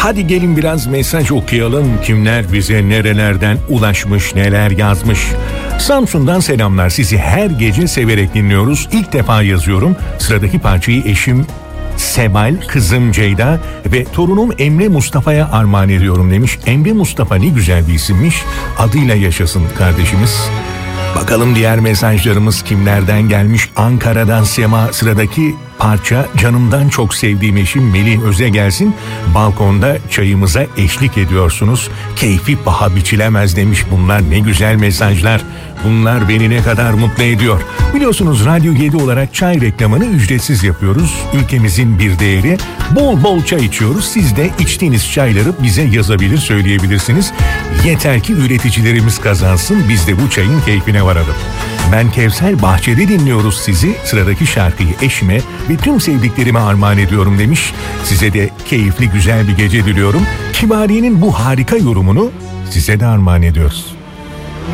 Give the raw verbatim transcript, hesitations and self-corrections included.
Hadi gelin biraz mesaj okuyalım. Kimler bize nerelerden ulaşmış, neler yazmış. Samsun'dan selamlar. Sizi her gece severek dinliyoruz. İlk defa yazıyorum. Sıradaki parçayı eşim Sebal, kızım Ceyda ve torunum Emre Mustafa'ya armağan ediyorum demiş. Emre Mustafa ne güzel bir isimmiş. Adıyla yaşasın kardeşimiz. Bakalım diğer mesajlarımız kimlerden gelmiş. Ankara'dan Sema, sıradaki parça canımdan çok sevdiğim eşim Melih Öz'e gelsin. Balkonda çayımıza eşlik ediyorsunuz. Keyfi paha biçilemez demiş. Bunlar ne güzel mesajlar. Bunlar beni ne kadar mutlu ediyor. Biliyorsunuz Radyo yedi olarak çay reklamını ücretsiz yapıyoruz. Ülkemizin bir değeri. Bol bol çay içiyoruz. Siz de içtiğiniz çayları bize yazabilir, söyleyebilirsiniz. Yeter ki üreticilerimiz kazansın. Biz de bu çayın keyfine varalım. Ben Kevser, bahçede dinliyoruz sizi. Sıradaki şarkıyı eşime ve tüm sevdiklerime armağan ediyorum demiş. Size de keyifli güzel bir gece diliyorum. Kibariye'nin bu harika yorumunu size de armağan ediyoruz.